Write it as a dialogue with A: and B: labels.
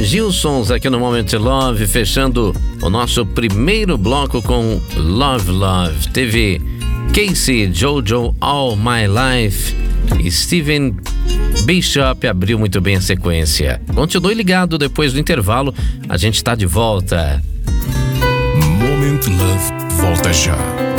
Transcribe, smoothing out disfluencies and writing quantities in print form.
A: Gilsons aqui no Moment Love, fechando o nosso primeiro bloco com Love Love. Teve Casey Jojo All My Life e Steven Bishop abriu muito bem a sequência. Continue ligado, depois do intervalo a gente está de volta.
B: Moment Love volta já.